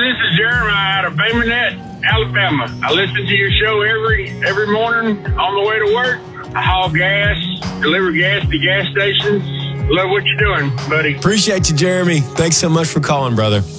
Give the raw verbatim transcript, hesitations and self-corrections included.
this is Jeremiah out of Bay Minette, Alabama. I listen to your show every every morning on the way to work. I haul gas, deliver gas to gas stations. Love what you're doing, buddy. Appreciate you, Jeremy. Thanks so much for calling, brother.